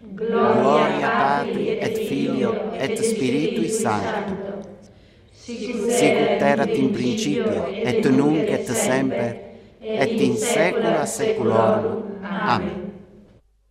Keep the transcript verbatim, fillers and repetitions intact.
Gloria Patri et Filio et Spiritui Sancto. Sicut erat in principio et nunc et semper et in saecula saeculorum. Amen.